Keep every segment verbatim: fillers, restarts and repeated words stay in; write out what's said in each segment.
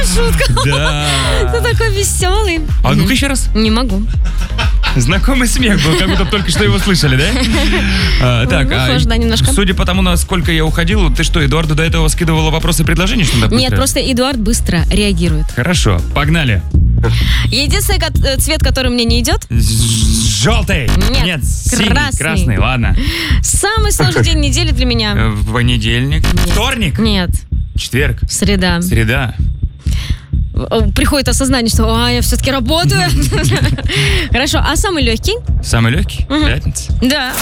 шутка. Да. Ты такой веселый. А ну-ка еще раз. Не могу. Знакомый смех был, как будто только что его слышали, да? А, так, Похоже, да, немножко. Судя по тому, насколько я уходил, ты что, Эдуарду до этого скидывала вопросы и предложения? Что надо Нет, быстро? просто Эдуард быстро реагирует. Хорошо, погнали. Единственный ко- цвет, который мне не идет, Желтый. Нет, Нет, синий, красный. красный, ладно. самый сложный день недели для меня. Э, В понедельник. Вторник. Нет, Четверг. среда. Среда. Приходит осознание, что а, я все-таки работаю. Хорошо, а самый легкий? Самый легкий. Пятница. Да.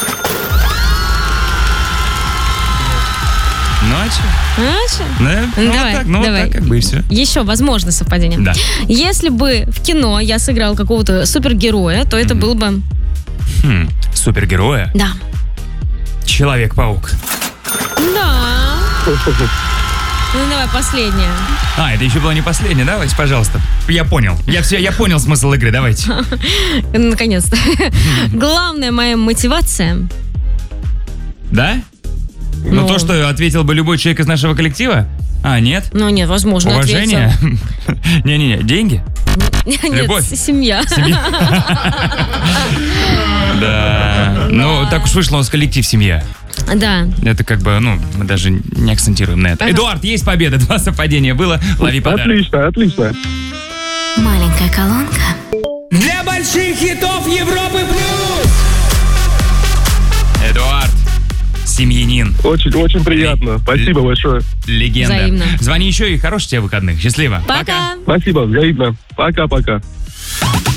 Ну а что? А чё? Да? Ну, вот Давай, так, ну, вот давай. так, как бы и все. Еще возможно совпадение. Да. Если бы в кино я сыграл какого-то супергероя, то это был бы... Хм, супергероя. Да. Человек-паук. Да. Ну давай, последнее. А, это еще было не последнее, давайте, пожалуйста. Я понял. Я все, я понял смысл игры, давайте. Наконец-то. Главная моя мотивация. Да? Ну, Ну. то, что ответил бы любой человек из нашего коллектива? А, нет? Ну нет, возможно, Уважение? Не-не-не, деньги? ответил. Нет, Любовь? семья. Да. Ну, так уж вышло, у нас коллектив семья. Да. Это как бы, ну, мы даже не акцентируем на это. Ага. Эдуард, есть победа, два совпадения было, лови подарок. Отлично, отлично. Маленькая колонка. Для больших хитов Европы плюс! Эдуард, семьянин, Очень, очень приятно. Спасибо большое. легенда. Взаимно. Звони еще и хороших тебе выходных. Счастливо. Пока. Спасибо, взаимно. Пока-пока.